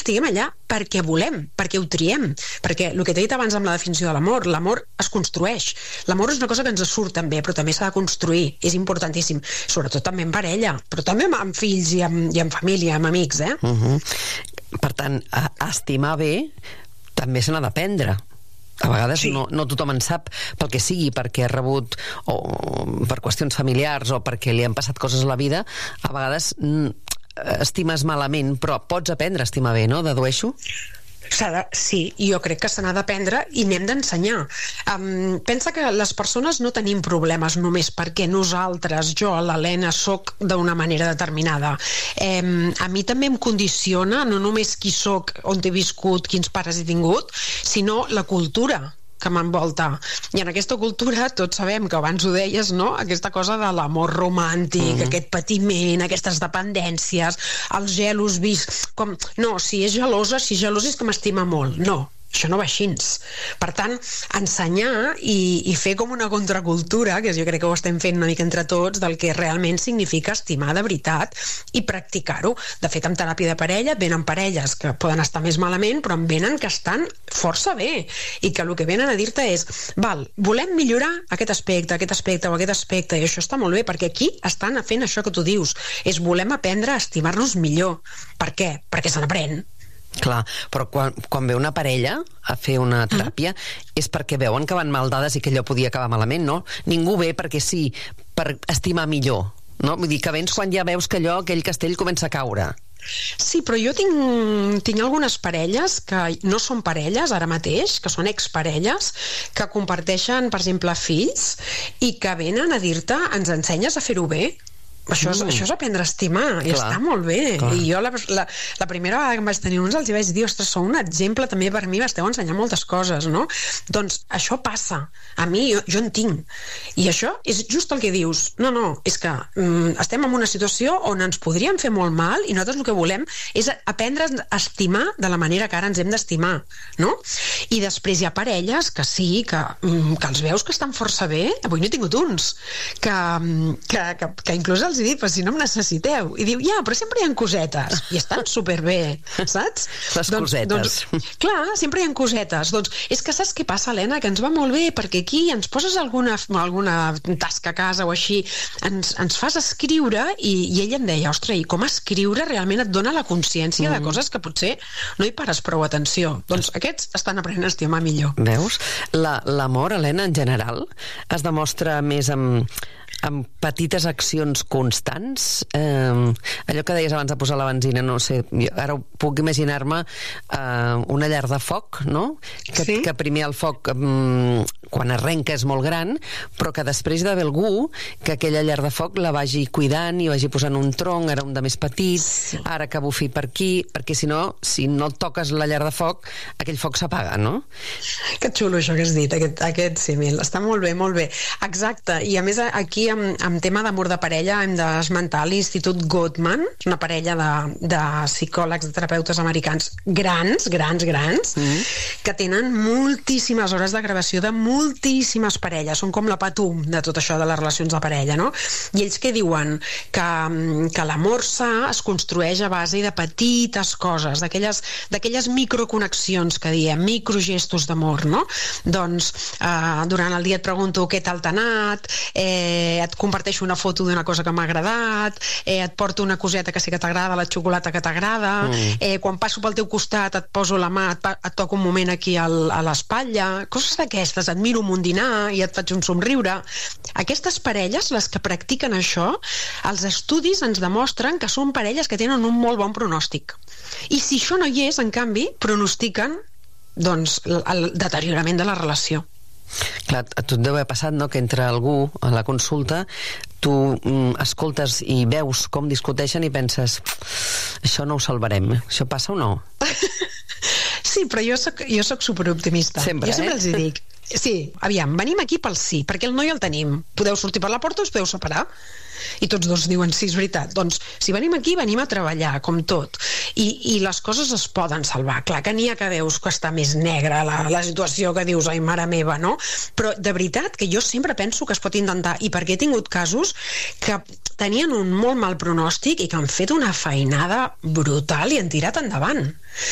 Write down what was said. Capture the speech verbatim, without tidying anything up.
estiguem allà perquè volem, perquè ho triem, perquè el que t'he dit abans amb la definició de l'amor, l'amor es construeix. L'amor és una cosa que ens surt també, però també s'ha de construir, és importantíssim, sobretot també en parella, però també amb fills i amb, i amb família, amb amics, eh? Uh-huh. Per tant, a estimar bé també se n'ha d'aprendre. A vegades sí. no, no tothom en sap pel que sigui, perquè ha rebut o per qüestions familiars o perquè li han passat coses a la vida. A vegades mm, estimes malament, però pots aprendre a estimar bé, no? Dedueixo? De, sí, jo crec que se n'ha d'aprendre i n'hem d'ensenyar. Um, pensa que les persones no tenim problemes només perquè nosaltres, jo, l'Helena, soc d'una manera determinada. Um, a mi també em condiciona no només qui soc, on he viscut, quins pares he tingut, sinó la cultura que m'envolta. I en aquesta cultura tots sabem que abans ho deies, no? Aquesta cosa de l'amor romàntic, mm-hmm. aquest patiment, aquestes dependències, els gelos viscs, com, no, si és gelosa, si és gelosa és que m'estima molt. No, això no va així. Per tant, ensenyar i, i fer com una contracultura, que jo crec que ho estem fent una mica entre tots, del que realment significa estimar de veritat i practicar-ho. De fet, en teràpia de parella venen parelles que poden estar més malament, però en venen que estan força bé i que el que venen a dir-te és val, volem millorar aquest aspecte, aquest aspecte o aquest aspecte, i això està molt bé, perquè aquí estan fent això que tu dius, és volem aprendre a estimar-nos millor. Per què? Perquè se n'aprèn. Clar, però quan, quan ve una parella a fer una teràpia mm. és perquè veuen que van mal dades i que allò podia acabar malament, no? Ningú ve perquè sí, per estimar millor, no? Vull dir que vens quan ja veus que allò, aquell castell comença a caure. Sí, però jo tinc, tinc algunes parelles que no són parelles ara mateix, que són exparelles, que comparteixen, per exemple, fills i que venen a dir-te, ens ensenyes a fer-ho bé? Això és, mm. això és aprendre a estimar, i està molt bé. Clar. I jo la, la, la primera vegada que em vaig tenir uns els vaig dir, ostres, sou un exemple també per mi, m'esteu ensenyant moltes coses, no? Doncs això passa, a mi jo, jo en tinc, i això és just el que dius, no, no, és que mm, estem en una situació on ens podríem fer molt mal i nosaltres el que volem és aprendre a estimar de la manera que ara ens hem d'estimar, no? I després hi ha parelles que sí, que, mm, que els veus que estan força bé, avui no he tingut uns, que, que, que, que inclús els he dit, però si no em necessiteu, i diu, ja, però sempre hi ha cosetes i estan superbé, saps? Les doncs, cosetes doncs, clar, sempre hi ha cosetes, doncs és que saps què passa, Helena? Que ens va molt bé perquè aquí ens poses alguna, alguna tasca a casa o així, ens, ens fas escriure i, i ell em deia, ostres, i com escriure realment et dona la consciència mm. de coses que potser no hi pares prou atenció, doncs aquests estan aprenent a estimar millor. Veus? La, l'amor, Helena, en general es demostra més amb amb petites accions constants, eh, allò que deies abans de posar la benzina, no sé, ara puc imaginar-me eh, una llar de foc, no? Que, sí? Que primer el foc eh, quan arrenca és molt gran, però que després hi ha d'haver algú que aquella llar de foc la vagi cuidant i vagi posant un tronc, ara un de més petit, sí. Ara que bufi per aquí, perquè si no, si no toques la llar de foc, aquell foc s'apaga, no? Que xulo això que has dit, aquest, aquest símil, està molt bé, molt bé. Exacte, i a més aquí amb, amb tema d'amor de parella hem d'esmentar l'Institut Gottman, una parella de, de psicòlegs, de terapeutes americans grans, grans, grans, mm. que tenen moltíssimes hores de gravació de moltíssimes parelles, són com la patum de tot això de les relacions de parella, no? I ells què diuen? Que, que l'amor sa es construeix a base de petites coses, d'aquelles, d'aquelles microconnexions que diem, microgestos d'amor, no? Doncs eh, durant el dia et pregunto què tal t'ha anat, eh, et comparteixo una foto d'una cosa que m'ha agradat, eh, et porto una coseta que sí que t'agrada, la xocolata que t'agrada, mm. eh, quan passo pel teu costat et poso la mà, et, et toco un moment aquí al, a l'espatlla, coses d'aquestes, et miro un dinar i et faig un somriure. Aquestes parelles, les que practiquen això, els estudis ens demostren que són parelles que tenen un molt bon pronòstic. I si això no hi és, en canvi, pronostiquen doncs, el, el deteriorament de la relació. Clar, a tu et deu haver passat, no?, que entre algú a la consulta tu mm, escoltes i veus com discuteixen i penses, això no ho salvarem, això passa o no? Sí, però jo soc, jo soc superoptimista. Sempre, jo sempre eh? els dic, sí, aviam, venim aquí pel sí, perquè el no ja el tenim. Podeu sortir per la porta o us podeu separar? I tots dos diuen, sí, és veritat. Doncs si venim aquí, venim a treballar, com tot. I, i les coses es poden salvar. Clar que n'hi ha que veus que està més negra la, la situació, que dius, ai, mare meva, no? Però de veritat que jo sempre penso que es pot intentar, i perquè he tingut casos que tenien un molt mal pronòstic i que han fet una feinada brutal i han tirat endavant.